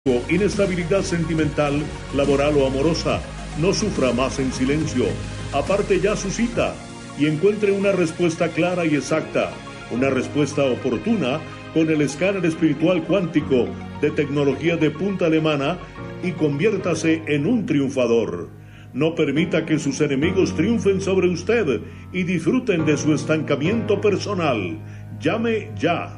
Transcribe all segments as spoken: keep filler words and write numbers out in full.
Inestabilidad sentimental, laboral o amorosa. No sufra más en silencio. Aparte ya su cita y encuentre una respuesta clara y exacta. Una respuesta oportuna con el escáner espiritual cuántico de tecnología de punta alemana y conviértase en un triunfador. No permita que sus enemigos triunfen sobre usted y disfruten de su estancamiento personal. Llame ya.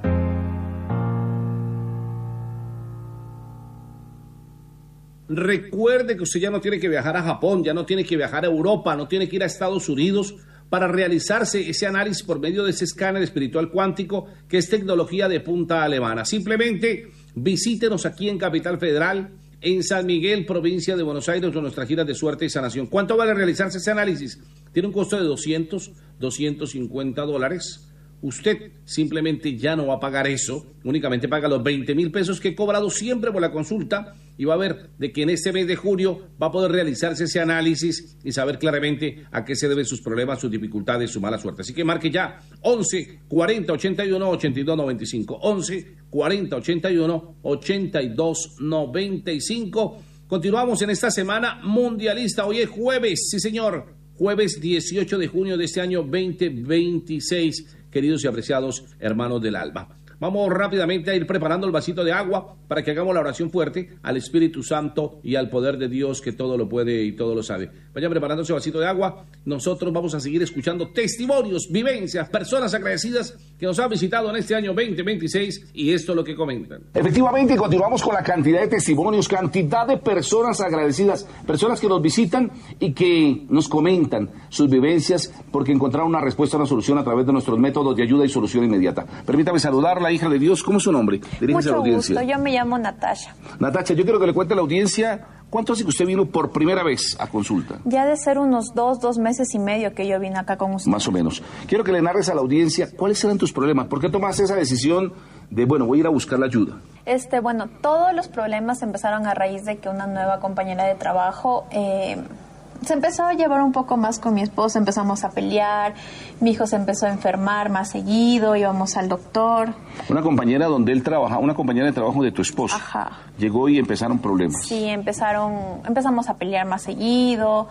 Recuerde que usted ya no tiene que viajar a Japón, ya no tiene que viajar a Europa, no tiene que ir a Estados Unidos para realizarse ese análisis por medio de ese escáner espiritual cuántico que es tecnología de punta alemana. Simplemente visítenos aquí en Capital Federal, en San Miguel, provincia de Buenos Aires, con nuestras giras de suerte y sanación. ¿Cuánto vale realizarse ese análisis? Tiene un costo de doscientos, doscientos cincuenta dólares. Usted simplemente ya no va a pagar eso, únicamente paga los veinte mil pesos que he cobrado siempre por la consulta y va a ver de que en este mes de junio va a poder realizarse ese análisis y saber claramente a qué se deben sus problemas, sus dificultades, su mala suerte. Así que marque ya once, cuarenta, ochenta y uno, ochenta y dos, noventa y cinco, once, cuarenta, ochenta y uno, ochenta y dos, noventa y cinco. Continuamos en esta semana mundialista. Hoy es jueves, sí señor, jueves dieciocho de junio de este año veinte veintiséis. Queridos y apreciados hermanos del alma, vamos rápidamente a ir preparando el vasito de agua para que hagamos la oración fuerte al Espíritu Santo y al poder de Dios que todo lo puede y todo lo sabe. Vayan preparando ese vasito de agua. Nosotros vamos a seguir escuchando testimonios, vivencias, personas agradecidas que nos han visitado en este año veinte veintiséis y esto es lo que comentan. Efectivamente, continuamos con la cantidad de testimonios, cantidad de personas agradecidas, personas que nos visitan y que nos comentan sus vivencias porque encontraron una respuesta, una solución a través de nuestros métodos de ayuda y solución inmediata. Permítame saludarla, hija de Dios. ¿Cómo es su nombre? Diríjese a la audiencia. Mucho gusto, yo me llamo Natasha. Natasha, yo quiero que le cuente a la audiencia cuánto hace que usted vino por primera vez a consulta. Ya de ser unos dos, dos meses y medio que yo vine acá con usted. Más o menos. Quiero que le narres a la audiencia cuáles eran tus problemas. ¿Por qué tomaste esa decisión de, bueno, voy a ir a buscar la ayuda? Este, bueno, todos los problemas empezaron a raíz de que una nueva compañera de trabajo eh, se empezó a llevar un poco más con mi esposo, empezamos a pelear, mi hijo se empezó a enfermar más seguido, íbamos al doctor. Una compañera donde él trabaja, una compañera de trabajo de tu esposo. Ajá. Llegó y empezaron problemas. Sí, empezaron, empezamos a pelear más seguido,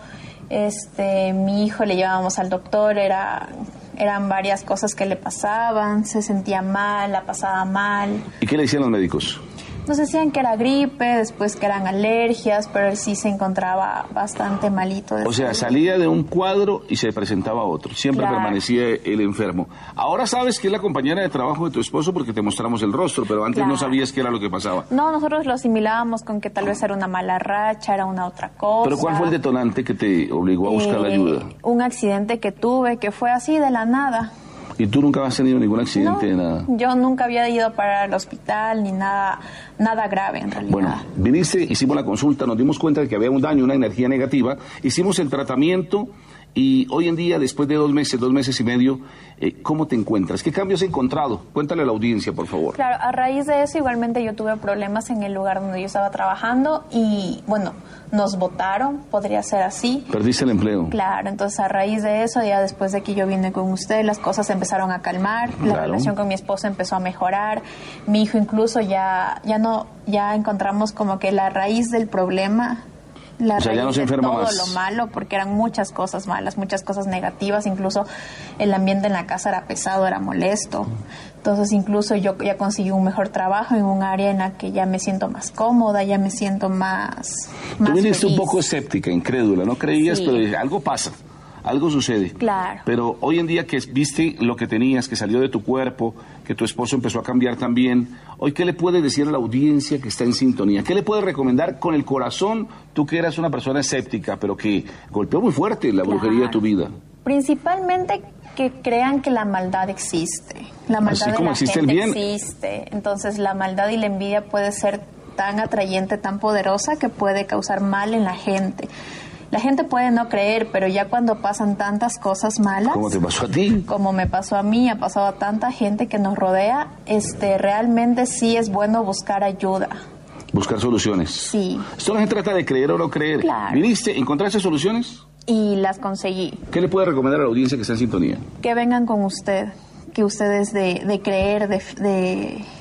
este, mi hijo le llevábamos al doctor, era... eran varias cosas que le pasaban, se sentía mal, la pasaba mal. ¿Y qué le decían los médicos? Nos decían que era gripe, después que eran alergias, pero él sí se encontraba bastante malito. O sea, salía de un cuadro y se presentaba otro. Siempre claro. Permanecía el enfermo. Ahora sabes que es la compañera de trabajo de tu esposo porque te mostramos el rostro, pero antes claro. No sabías qué era lo que pasaba. No, nosotros lo asimilábamos con que tal vez era una mala racha, era una otra cosa. ¿Pero cuál fue el detonante que te obligó a buscar eh, la ayuda? Un accidente que tuve que fue así de la nada. ¿Y tú nunca has tenido ningún accidente de no, nada? Yo nunca había ido para el hospital ni nada, nada grave en realidad. Bueno, viniste, hicimos la consulta, nos dimos cuenta de que había un daño, una energía negativa, hicimos el tratamiento y hoy en día, después de dos meses, dos meses y medio, eh, ¿cómo te encuentras? ¿Qué cambios has encontrado? Cuéntale a la audiencia, por favor. Claro, a raíz de eso igualmente yo tuve problemas en el lugar donde yo estaba trabajando y, bueno, nos botaron, podría ser así. ¿Perdiste el empleo? Claro, entonces a raíz de eso, ya después de que yo vine con usted, las cosas empezaron a calmar, la claro. relación con mi esposo empezó a mejorar, mi hijo incluso ya, ya no, ya encontramos como que la raíz del problema. La o sea, ya no se enferma todo más. Lo malo, porque eran muchas cosas malas, muchas cosas negativas, incluso el ambiente en la casa era pesado, era molesto. Entonces incluso yo ya conseguí un mejor trabajo en un área en la que ya me siento más cómoda, ya me siento más, más Tú viniste feliz. Un poco escéptica, incrédula, no creías, sí. Pero algo pasa. Algo sucede. Claro. Pero hoy en día que viste lo que tenías, que salió de tu cuerpo, que tu esposo empezó a cambiar también, hoy ¿qué le puedes decir a la audiencia que está en sintonía? ¿Qué le puedes recomendar con el corazón, tú que eras una persona escéptica, pero que golpeó muy fuerte la brujería claro. de tu vida? Principalmente que crean que la maldad existe. La maldad Así como de la existe gente el bien. existe. Entonces la maldad y la envidia puede ser tan atrayente, tan poderosa que puede causar mal en la gente. La gente puede no creer, pero ya cuando pasan tantas cosas malas... ¿Cómo te pasó a ti? Como me pasó a mí, ha pasado a tanta gente que nos rodea, este, realmente sí es bueno buscar ayuda. Buscar soluciones. Sí. Esto no se trata de creer o no creer. Claro. ¿Viniste? ¿Encontraste soluciones? Y las conseguí. ¿Qué le puede recomendar a la audiencia que está en sintonía? Que vengan con usted, que usted es de, de creer, de... de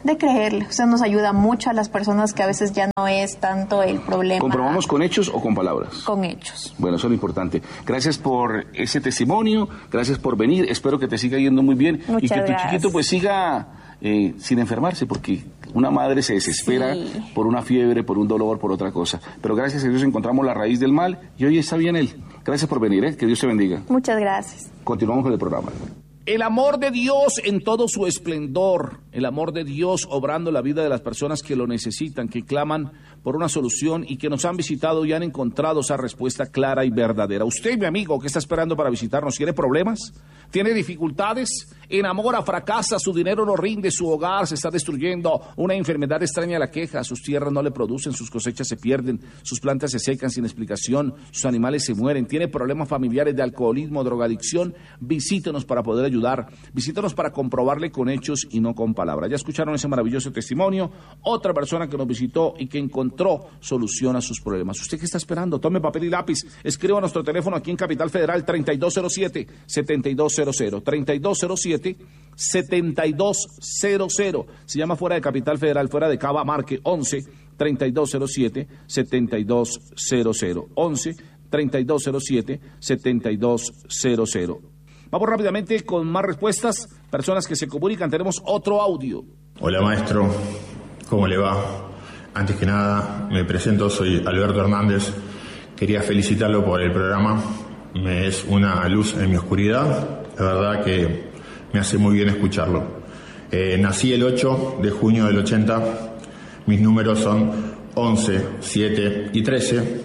de creerle. Eso nos ayuda mucho a las personas que a veces ya no es tanto el problema. ¿Comprobamos con hechos o con palabras? Con hechos. Bueno, eso es lo importante. Gracias por ese testimonio, gracias por venir, espero que te siga yendo muy bien. Muchas y que tu gracias. chiquito pues siga eh, sin enfermarse, porque una madre se desespera sí. por una fiebre, por un dolor, por otra cosa. Pero gracias a Dios encontramos la raíz del mal y hoy está bien él. Gracias por venir, ¿eh? Que Dios te bendiga. Muchas gracias. Continuamos con el programa. El amor de Dios en todo su esplendor, el amor de Dios obrando la vida de las personas que lo necesitan, que claman por una solución y que nos han visitado y han encontrado esa respuesta clara y verdadera. Usted, mi amigo, que está esperando para visitarnos, ¿tiene problemas? ¿Tiene dificultades? Enamora, fracasa, su dinero no rinde, su hogar se está destruyendo, una enfermedad extraña la queja, sus tierras no le producen, sus cosechas se pierden, sus plantas se secan sin explicación, sus animales se mueren, tiene problemas familiares de alcoholismo, drogadicción, visítenos para poder ayudar, visítenos para comprobarle con hechos y no con palabras. Ya escucharon ese maravilloso testimonio, otra persona que nos visitó y que encontró solución a sus problemas. ¿Usted qué está esperando? Tome papel y lápiz, escriba a nuestro teléfono aquí en Capital Federal treinta y dos cero siete, setenta y dos cero cero, treinta y dos cero siete, setenta y dos cero cero. Se llama fuera de Capital Federal, fuera de Cava, marque once, treinta y dos cero siete, setenta y dos cero cero, once, treinta y dos cero siete, setenta y dos cero cero. Vamos rápidamente con más respuestas, personas que se comunican, tenemos otro audio. Hola maestro, ¿cómo le va? Antes que nada, me presento, soy Alberto Hernández, quería felicitarlo por el programa, me es una luz en mi oscuridad, la verdad que me hace muy bien escucharlo. Eh, nací el ocho de junio del ochenta, mis números son once, siete y trece,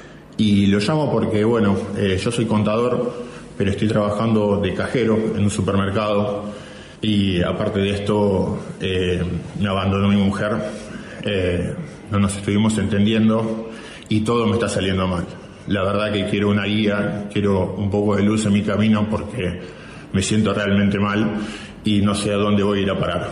y lo llamo porque, bueno, eh, yo soy contador, pero estoy trabajando de cajero en un supermercado, y aparte de esto, eh, me abandonó mi mujer, eh, no nos estuvimos entendiendo, y todo me está saliendo mal. La verdad que quiero una guía, quiero un poco de luz en mi camino porque me siento realmente mal y no sé a dónde voy a ir a parar.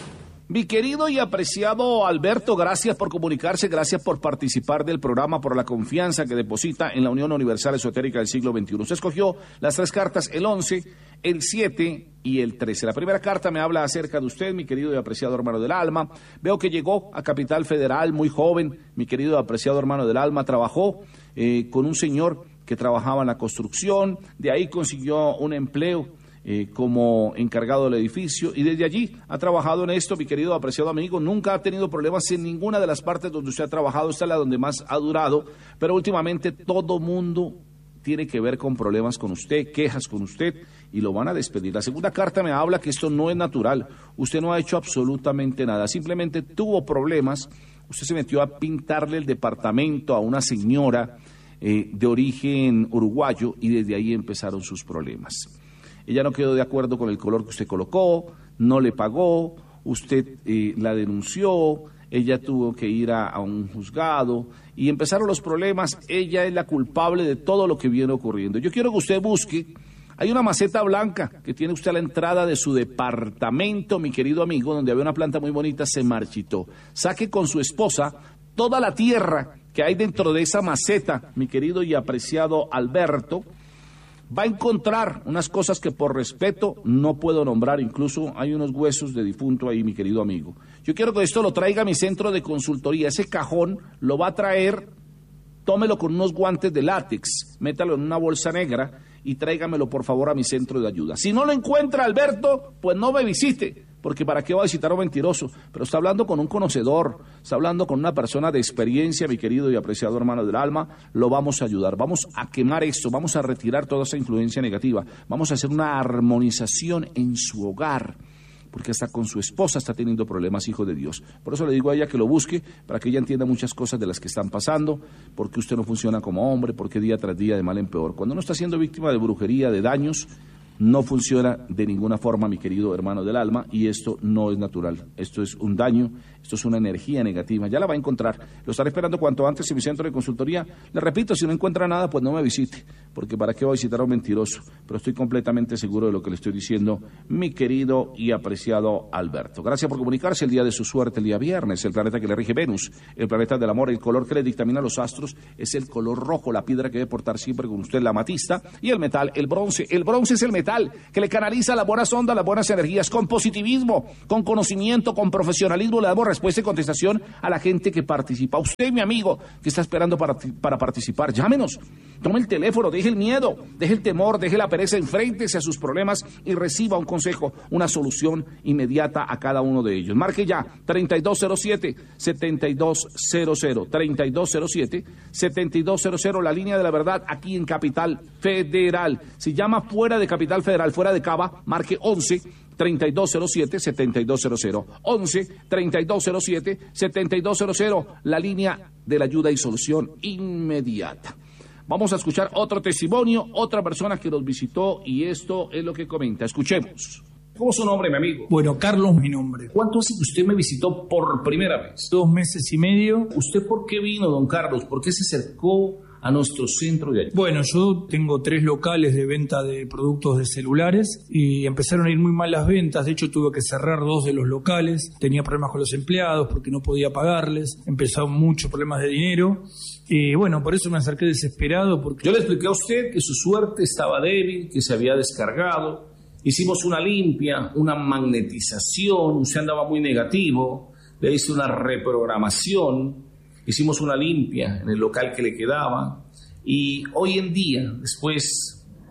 Mi querido y apreciado Alberto, gracias por comunicarse, gracias por participar del programa, por la confianza que deposita en la Unión Universal Esotérica del siglo veintiuno. Usted escogió las tres cartas, el once, el siete y el trece. La primera carta me habla acerca de usted, mi querido y apreciado hermano del alma. Veo que llegó a Capital Federal muy joven, mi querido y apreciado hermano del alma. Trabajó eh, con un señor que trabajaba en la construcción, de ahí consiguió un empleo Eh, como encargado del edificio y desde allí ha trabajado en esto, mi querido apreciado amigo, nunca ha tenido problemas en ninguna de las partes donde usted ha trabajado, esta es la donde más ha durado, pero últimamente todo mundo tiene que ver con problemas con usted, quejas con usted y lo van a despedir. La segunda carta me habla que esto no es natural, usted no ha hecho absolutamente nada, simplemente tuvo problemas, usted se metió a pintarle el departamento a una señora eh, de origen uruguayo y desde ahí empezaron sus problemas. Ella no quedó de acuerdo con el color que usted colocó, no le pagó, usted eh, la denunció, ella tuvo que ir a, a un juzgado y empezaron los problemas. Ella es la culpable de todo lo que viene ocurriendo. Yo quiero que usted busque, hay una maceta blanca que tiene usted a la entrada de su departamento, mi querido amigo, donde había una planta muy bonita, se marchitó. Saque con su esposa toda la tierra que hay dentro de esa maceta, mi querido y apreciado Alberto. Va a encontrar unas cosas que por respeto no puedo nombrar, incluso hay unos huesos de difunto ahí, mi querido amigo. Yo quiero que esto lo traiga a mi centro de consultoría, ese cajón lo va a traer, tómelo con unos guantes de látex, métalo en una bolsa negra y tráigamelo por favor a mi centro de ayuda. Si no lo encuentra Alberto, pues no me visite, porque para qué va a visitar a un mentiroso, pero está hablando con un conocedor, está hablando con una persona de experiencia, mi querido y apreciado hermano del alma, lo vamos a ayudar, vamos a quemar esto, vamos a retirar toda esa influencia negativa, vamos a hacer una armonización en su hogar, porque hasta con su esposa está teniendo problemas, hijo de Dios. Por eso le digo a ella que lo busque, para que ella entienda muchas cosas de las que están pasando, porque usted no funciona como hombre, porque día tras día de mal en peor. Cuando uno está siendo víctima de brujería, de daños, no funciona de ninguna forma, mi querido hermano del alma, y esto no es natural. Esto es un daño, esto es una energía negativa. Ya la va a encontrar. Lo estaré esperando cuanto antes en mi centro de consultoría. Le repito, si no encuentra nada, pues no me visite, porque para qué va a visitar a un mentiroso. Pero estoy completamente seguro de lo que le estoy diciendo, mi querido y apreciado Alberto. Gracias por comunicarse el día de su suerte, el día viernes. El planeta que le rige Venus, el planeta del amor, el color que le dictamina los astros es el color rojo, la piedra que debe portar siempre con usted, la amatista, y el metal, el bronce. El bronce es el metal tal? Que le canaliza las buenas ondas, las buenas energías, con positivismo, con conocimiento, con profesionalismo. Le damos respuesta y contestación a la gente que participa. Usted, mi amigo, que está esperando para, para participar, llámenos. Tome el teléfono, deje el miedo, deje el temor, deje la pereza, enfréntese a sus problemas y reciba un consejo, una solución inmediata a cada uno de ellos. Marque ya, treinta y dos cero siete, setenta y dos cero cero, treinta y dos cero siete, setenta y dos cero cero, la línea de la verdad aquí en Capital Federal. Si llama fuera de Capital Federal, fuera de Cava, marque once, treinta y dos cero siete, setenta y dos cero cero, once, treinta y dos cero siete, setenta y dos cero cero, la línea de la ayuda y solución inmediata. Vamos a escuchar otro testimonio, otra persona que nos visitó y esto es lo que comenta. Escuchemos. ¿Cómo es su nombre, mi amigo? Bueno, Carlos, mi nombre. ¿Cuánto hace que usted me visitó por primera vez? Dos meses y medio. ¿Usted por qué vino, don Carlos? ¿Por qué se acercó a nuestro centro de ayuda? Bueno, yo tengo tres locales de venta de productos de celulares y empezaron a ir muy mal las ventas. De hecho, tuve que cerrar dos de los locales. Tenía problemas con los empleados porque no podía pagarles. Empezaron muchos problemas de dinero. Y bueno, por eso me acerqué desesperado. Porque yo le expliqué a usted que su suerte estaba débil, que se había descargado. Hicimos una limpia, una magnetización. Usted andaba muy negativo. Le hice una reprogramación. Hicimos una limpia en el local que le quedaba. Y hoy en día, después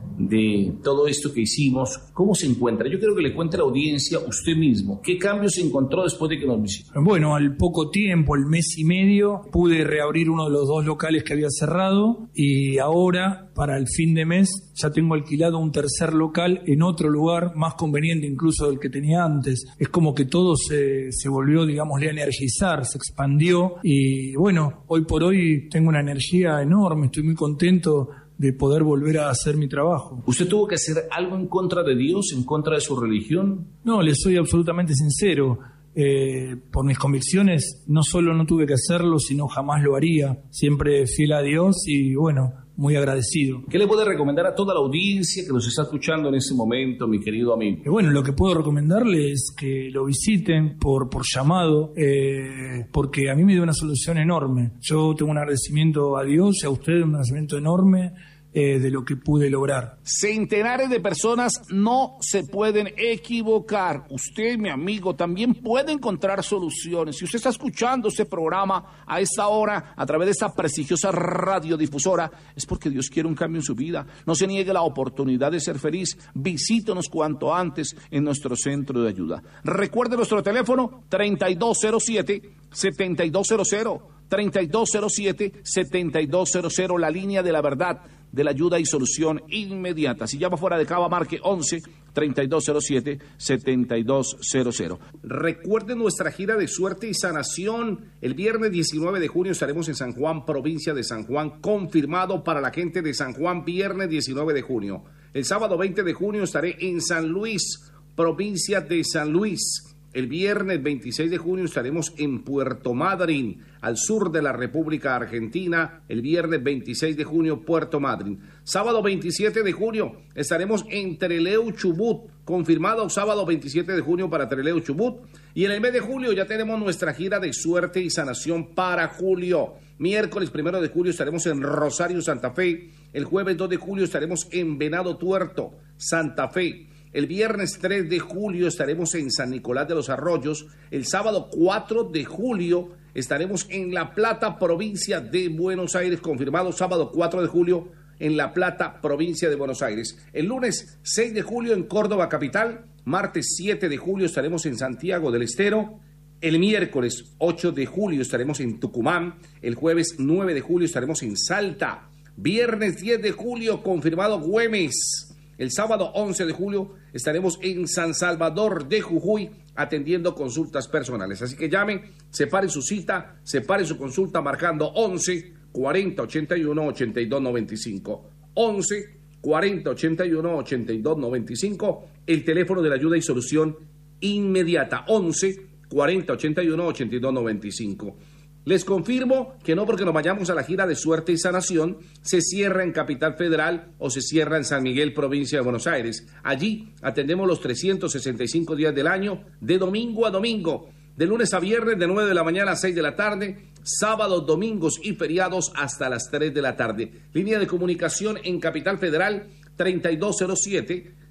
de todo esto que hicimos, ¿cómo se encuentra? Yo quiero que le cuente a la audiencia usted mismo. ¿Qué cambios se encontró después de que nos visitó? Bueno, al poco tiempo, al mes y medio, pude reabrir uno de los dos locales que había cerrado y ahora, para el fin de mes, ya tengo alquilado un tercer local en otro lugar, más conveniente incluso del que tenía antes. Es como que todo se, se volvió, digámosle, a energizar, se expandió y bueno, hoy por hoy tengo una energía enorme, estoy muy contento de poder volver a hacer mi trabajo. ¿Usted tuvo que hacer algo en contra de Dios, en contra de su religión? No, le soy absolutamente sincero. Eh, por mis convicciones, no solo no tuve que hacerlo, sino jamás lo haría. Siempre fiel a Dios y bueno, muy agradecido. ¿Qué le puede recomendar a toda la audiencia que nos está escuchando en este momento, mi querido amigo? Eh, bueno, lo que puedo recomendarle es que lo visiten por, por llamado, eh, porque a mí me dio una solución enorme. Yo tengo un agradecimiento a Dios y a usted, un agradecimiento enorme eh, de lo que pude lograr. Centenares de personas no se pueden equivocar. Usted, mi amigo, también puede encontrar soluciones. Si usted está escuchando este programa a esta hora, a través de esta prestigiosa radiodifusora, es porque Dios quiere un cambio en su vida. No se niegue la oportunidad de ser feliz. Visítenos cuanto antes en nuestro centro de ayuda. Recuerde nuestro teléfono treinta y dos cero siete, setenta y dos cero cero, treinta y dos cero siete, setenta y dos cero cero, la línea de la verdad, de la ayuda y solución inmediata. Si llama fuera de Cava, marque once, treinta y dos cero siete, setenta y dos cero cero. Recuerden nuestra gira de suerte y sanación. El viernes diecinueve de junio estaremos en San Juan, provincia de San Juan, confirmado para la gente de San Juan, viernes diecinueve de junio. El sábado veinte de junio estaré en San Luis, provincia de San Luis. El viernes veintiséis de junio estaremos en Puerto Madryn, al sur de la República Argentina. El viernes veintiséis de junio, Puerto Madryn. Sábado veintisiete de junio estaremos en Trelew, Chubut. Confirmado sábado veintisiete de junio para Trelew, Chubut. Y en el mes de julio ya tenemos nuestra gira de suerte y sanación para julio. Miércoles primero de julio estaremos en Rosario, Santa Fe. El jueves dos de julio estaremos en Venado Tuerto, Santa Fe. El viernes tres de julio estaremos en San Nicolás de los Arroyos. El sábado cuatro de julio estaremos en La Plata, provincia de Buenos Aires. Confirmado sábado cuatro de julio en La Plata, provincia de Buenos Aires. El lunes seis de julio en Córdoba, capital. Martes siete de julio estaremos en Santiago del Estero. El miércoles ocho de julio estaremos en Tucumán. El jueves nueve de julio estaremos en Salta. Viernes diez de julio confirmado Güemes. El sábado once de julio estaremos en San Salvador de Jujuy atendiendo consultas personales. Así que llame, separe su cita, separe su consulta marcando once, cuarenta, ochenta y uno, ochenta y dos, noventa y cinco. once, cuarenta, ochenta y uno, ochenta y dos, noventa y cinco. El teléfono de la ayuda y solución inmediata. once, cuarenta, ochenta y uno, ochenta y dos, noventa y cinco. Les confirmo que no porque nos vayamos a la gira de suerte y sanación se cierra en Capital Federal o se cierra en San Miguel, provincia de Buenos Aires. Allí atendemos los trescientos sesenta y cinco días del año, de domingo a domingo, de lunes a viernes, de nueve de la mañana a seis de la tarde, sábados, domingos y feriados hasta las tres de la tarde. Línea de comunicación en Capital Federal treinta y dos cero siete,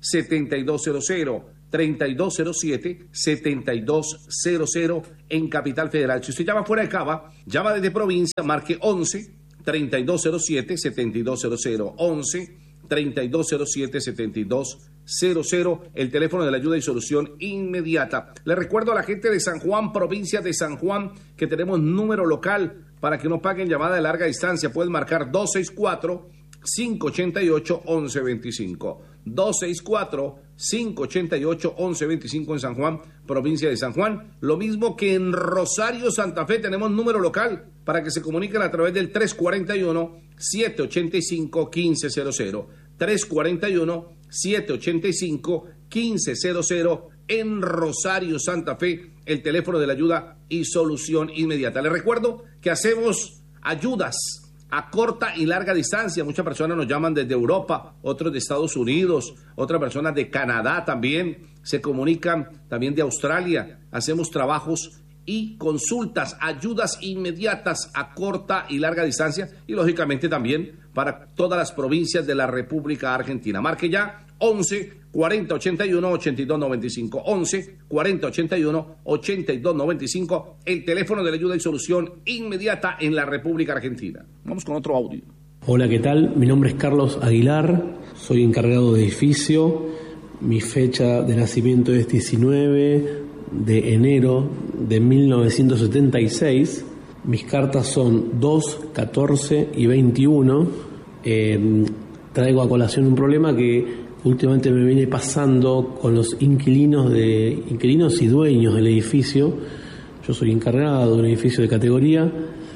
setenta y dos cero cero, treinta y dos cero siete, setenta y dos cero cero en Capital Federal. Si usted llama fuera de Cava, llama desde provincia, marque once, treinta y dos cero siete, setenta y dos cero cero, once, treinta y dos cero siete, setenta y dos cero cero, el teléfono de la ayuda y solución inmediata. Le recuerdo a la gente de San Juan, provincia de San Juan, que tenemos número local para que no paguen llamada de larga distancia. Pueden marcar dos seis cuatro, cinco ocho ocho, once veinticinco. dos seis cuatro, cinco ocho ocho, once veinticinco en San Juan, provincia de San Juan. Lo mismo que en Rosario, Santa Fe, tenemos número local para que se comuniquen a través del tres cuatro uno, siete ocho cinco, uno cinco cero cero. tres cuatro uno, siete ocho cinco, uno cinco cero cero en Rosario, Santa Fe, el teléfono de la ayuda y solución inmediata. Les recuerdo que hacemos ayudas a corta y larga distancia. Muchas personas nos llaman desde Europa, otros de Estados Unidos, otras personas de Canadá también, se comunican también de Australia. Hacemos trabajos y consultas, ayudas inmediatas a corta y larga distancia y lógicamente también para todas las provincias de la República Argentina. Marque ya once, cuarenta ochenta y uno, ochenta y dos noventa y cinco, once, cuarenta ochenta y uno, ochenta y dos noventa y cinco, el teléfono de la ayuda y solución inmediata en la República Argentina. Vamos con otro audio. Hola, ¿qué tal? Mi nombre es Carlos Aguilar, soy encargado de edificio, mi fecha de nacimiento es diecinueve de enero de mil novecientos setenta y seis, mis cartas son dos, catorce y veintiuno. Eh, traigo a colación un problema que últimamente me viene pasando con los inquilinos de inquilinos y dueños del edificio. Yo soy encargado de un edificio de categoría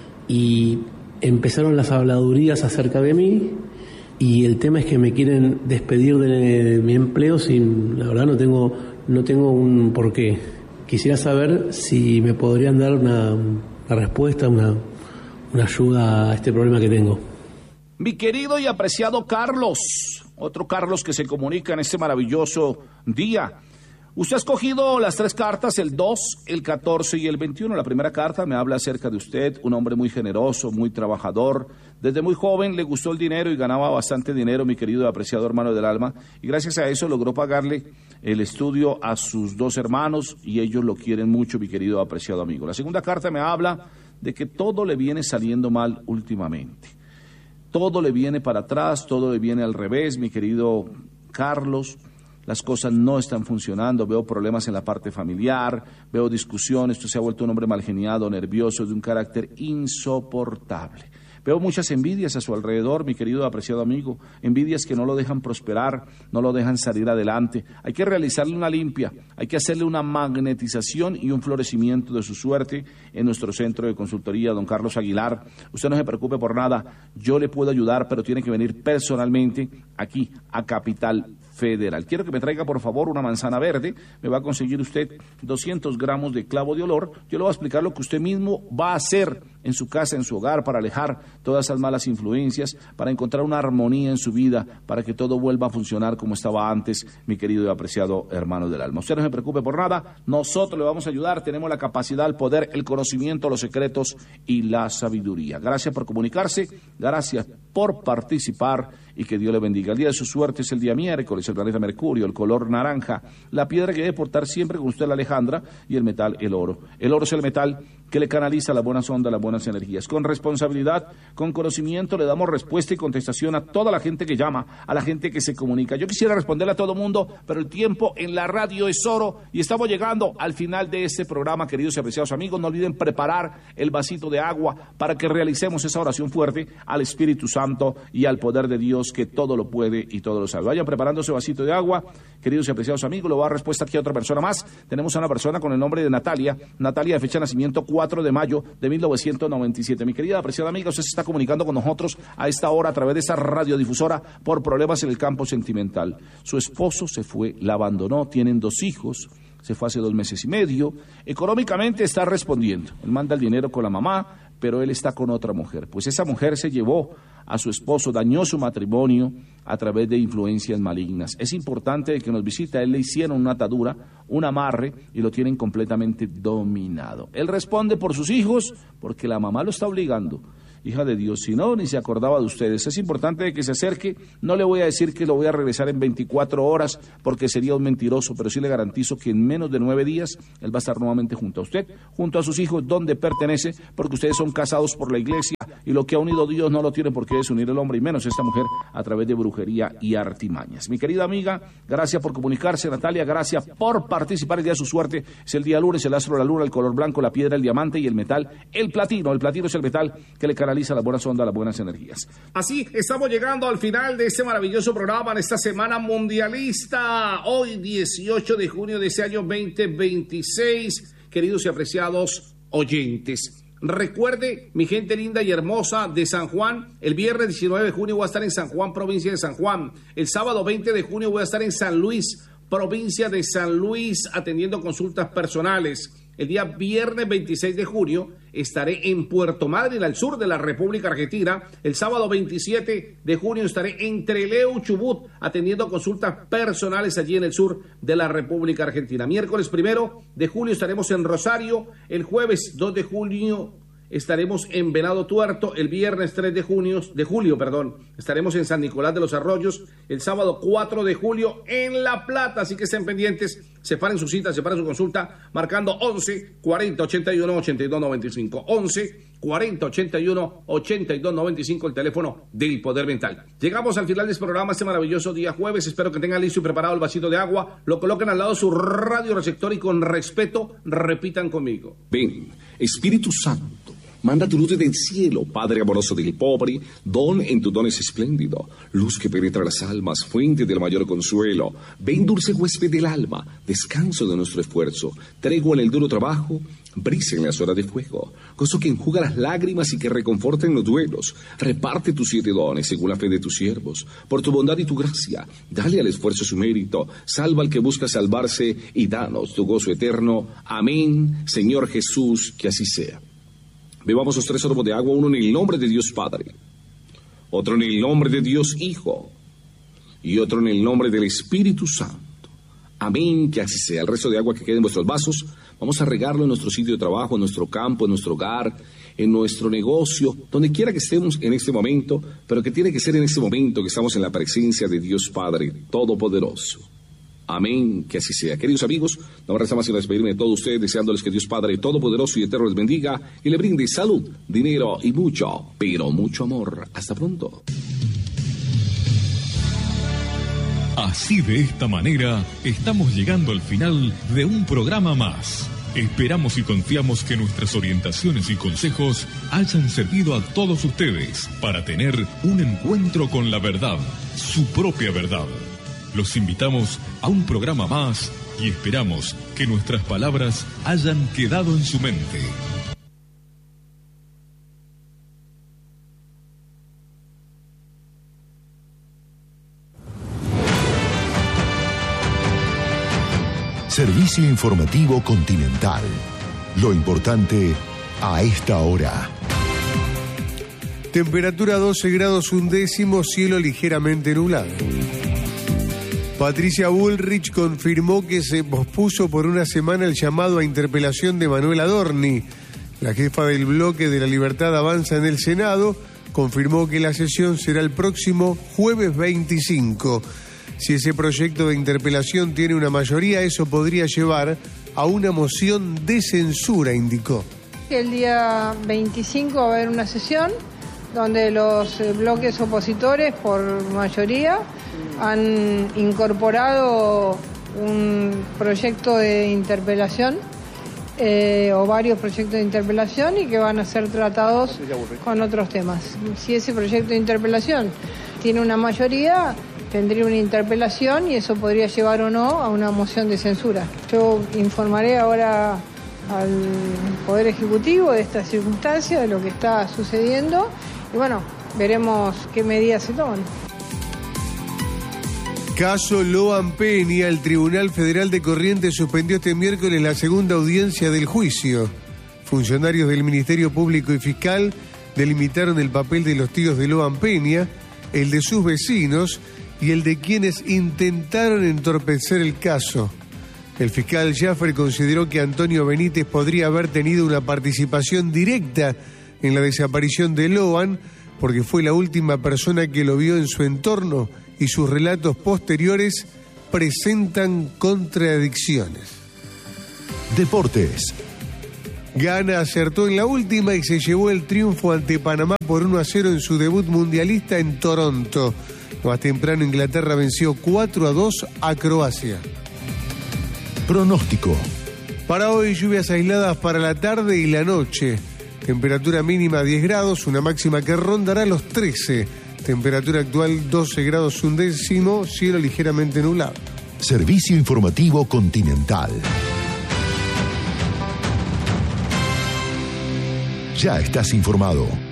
y empezaron las habladurías acerca de mí y el tema es que me quieren despedir de mi empleo sin, la verdad no tengo no tengo un porqué. Quisiera saber si me podrían dar una, una respuesta, una, una ayuda a este problema que tengo. Mi querido y apreciado Carlos, otro Carlos que se comunica en este maravilloso día. Usted ha escogido las tres cartas, el dos, el catorce y el veintiuno. La primera carta me habla acerca de usted, un hombre muy generoso, muy trabajador. Desde muy joven le gustó el dinero y ganaba bastante dinero, mi querido y apreciado hermano del alma. Y gracias a eso logró pagarle el estudio a sus dos hermanos y ellos lo quieren mucho, mi querido y apreciado amigo. La segunda carta me habla de que todo le viene saliendo mal últimamente. Todo le viene para atrás, todo le viene al revés, mi querido Carlos. Las cosas no están funcionando, veo problemas en la parte familiar, veo discusiones, usted se ha vuelto un hombre malgeniado, nervioso, de un carácter insoportable. Veo muchas envidias a su alrededor, mi querido y apreciado amigo, envidias que no lo dejan prosperar, no lo dejan salir adelante. Hay que realizarle una limpia, hay que hacerle una magnetización y un florecimiento de su suerte en nuestro centro de consultoría, don Carlos Aguilar. Usted no se preocupe por nada, yo le puedo ayudar, pero tiene que venir personalmente aquí a Capital Federal. Quiero que me traiga por favor una manzana verde, me va a conseguir usted doscientos gramos de clavo de olor, yo le voy a explicar lo que usted mismo va a hacer en su casa, en su hogar, para alejar todas esas malas influencias, para encontrar una armonía en su vida, para que todo vuelva a funcionar como estaba antes, mi querido y apreciado hermano del alma. Usted no se preocupe por nada, nosotros le vamos a ayudar, tenemos la capacidad, el poder, el conocimiento, los secretos y la sabiduría. Gracias por comunicarse, gracias por participar y que Dios le bendiga. El día de su suerte es el día miércoles, el planeta Mercurio, el color naranja, la piedra que debe portar siempre con usted la Alejandra y el metal el oro. El oro es el metal que le canaliza las buenas ondas, las buenas energías. Con responsabilidad, con conocimiento, le damos respuesta y contestación a toda la gente que llama, a la gente que se comunica. Yo quisiera responderle a todo mundo, pero el tiempo en la radio es oro y estamos llegando al final de este programa, queridos y apreciados amigos. No olviden preparar el vasito de agua para que realicemos esa oración fuerte al Espíritu Santo y al poder de Dios que todo lo puede y todo lo sabe. Vayan preparando ese vasito de agua, queridos y apreciados amigos. Le voy a dar respuesta aquí a otra persona más. Tenemos a una persona con el nombre de Natalia, Natalia de fecha de nacimiento cuatro de mayo de mil novecientos noventa y siete. Mi querida apreciada amiga, usted se está comunicando con nosotros a esta hora a través de esta radiodifusora por problemas en el campo sentimental. Su esposo se fue, la abandonó, tienen dos hijos, se fue hace dos meses y medio. Económicamente está respondiendo, él manda el dinero con la mamá, pero él está con otra mujer. Pues esa mujer se llevó a su esposo, dañó su matrimonio a través de influencias malignas. Es importante que nos visite, a él le hicieron una atadura, un amarre y lo tienen completamente dominado. Él responde por sus hijos porque la mamá lo está obligando. hija de Dios, si no, ni se acordaba de ustedes. Es importante que se acerque, no le voy a decir que lo voy a regresar en veinticuatro horas, porque sería un mentiroso, pero sí le garantizo que en menos de nueve días, él va a estar nuevamente junto a usted, junto a sus hijos, donde pertenece, porque ustedes son casados por la iglesia, y lo que ha unido Dios no lo tiene por qué desunir el hombre, y menos esta mujer, a través de brujería y artimañas. Mi querida amiga, gracias por comunicarse. Natalia, gracias por participar. El día de su suerte es el día lunes, el astro de la luna, el color blanco, la piedra, el diamante y el metal, el platino. El platino es el metal que le canaliza las buenas ondas, las buenas energías. Así estamos llegando al final de este maravilloso programa en esta semana mundialista. Hoy, dieciocho de junio de este año veinte veintiséis. Queridos y apreciados oyentes, recuerde, mi gente linda y hermosa de San Juan, el viernes diecinueve de junio voy a estar en San Juan, provincia de San Juan. El sábado veinte de junio voy a estar en San Luis, provincia de San Luis, atendiendo consultas personales. El día viernes veintiséis de junio estaré en Puerto Madryn, al sur de la República Argentina. El sábado veintisiete de junio estaré en Trelew, Chubut, atendiendo consultas personales allí en el sur de la República Argentina. Miércoles primero de julio estaremos en Rosario. El jueves dos de junio estaremos en Venado Tuerto. El viernes tres de junio, de julio, perdón, estaremos en San Nicolás de los Arroyos. El sábado cuatro de julio en La Plata, así que estén pendientes, separen su cita, separen su consulta, marcando once cuarenta ochenta y uno ochenta y dos noventa y cinco, once cuarenta ochenta y uno ochenta y dos noventa y cinco, el teléfono del Poder Mental. Llegamos al final de este programa, este maravilloso día jueves. Espero que tengan listo y preparado el vasito de agua, lo coloquen al lado de su radio receptor y con respeto repitan conmigo: ven, Espíritu Santo, manda tu luz del cielo, Padre amoroso del pobre, don en tu don es espléndido, luz que penetra las almas, fuente del mayor consuelo. Ven, dulce huésped del alma, descanso de nuestro esfuerzo, tregua en el duro trabajo, brisa en las horas de fuego, gozo que enjuga las lágrimas y que reconforta en los duelos. Reparte tus siete dones según la fe de tus siervos, por tu bondad y tu gracia, dale al esfuerzo su mérito, salva al que busca salvarse y danos tu gozo eterno. Amén, Señor Jesús, que así sea. Bebamos los tres sorbos de agua, uno en el nombre de Dios Padre, otro en el nombre de Dios Hijo y otro en el nombre del Espíritu Santo. Amén, que así sea. El resto de agua que quede en vuestros vasos, vamos a regarlo en nuestro sitio de trabajo, en nuestro campo, en nuestro hogar, en nuestro negocio, donde quiera que estemos en este momento, pero que tiene que ser en este momento que estamos en la presencia de Dios Padre Todopoderoso. Amén, que así sea. Queridos amigos, no me resta más sino despedirme de todos ustedes, deseándoles que Dios Padre Todopoderoso y Eterno les bendiga y le brinde salud, dinero y mucho, pero mucho amor. Hasta pronto. Así, de esta manera, estamos llegando al final de un programa más. Esperamos y confiamos que nuestras orientaciones y consejos hayan servido a todos ustedes para tener un encuentro con la verdad, su propia verdad. Los invitamos a un programa más y esperamos que nuestras palabras hayan quedado en su mente. Servicio Informativo Continental. Lo importante a esta hora. Temperatura doce grados un décimo, cielo ligeramente nublado. Patricia Bullrich confirmó que se pospuso por una semana el llamado a interpelación de Manuel Adorni. La jefa del bloque de La Libertad Avanza en el Senado confirmó que la sesión será el próximo jueves veinticinco. Si ese proyecto de interpelación tiene una mayoría, eso podría llevar a una moción de censura, indicó. El día veinticinco va a haber una sesión donde los bloques opositores, por mayoría, han incorporado un proyecto de interpelación eh, o varios proyectos de interpelación y que van a ser tratados con otros temas. Si ese proyecto de interpelación tiene una mayoría, tendría una interpelación y eso podría llevar o no a una moción de censura. Yo informaré ahora al Poder Ejecutivo de esta circunstancia, de lo que está sucediendo y bueno, veremos qué medidas se toman. Caso Loan Peña, el Tribunal Federal de Corrientes suspendió este miércoles la segunda audiencia del juicio. Funcionarios del Ministerio Público y Fiscal delimitaron el papel de los tíos de Loan Peña, el de sus vecinos y el de quienes intentaron entorpecer el caso. El fiscal Jaffer consideró que Antonio Benítez podría haber tenido una participación directa en la desaparición de Loan, porque fue la última persona que lo vio en su entorno y sus relatos posteriores presentan contradicciones. Deportes. Ghana acertó en la última y se llevó el triunfo ante Panamá por uno a cero en su debut mundialista en Toronto. Más temprano Inglaterra venció cuatro a dos a Croacia. Pronóstico. Para hoy lluvias aisladas para la tarde y la noche. Temperatura mínima diez grados, una máxima que rondará los trece. Temperatura actual doce grados un décimo, cielo ligeramente nublado. Servicio informativo Continental. Ya estás informado.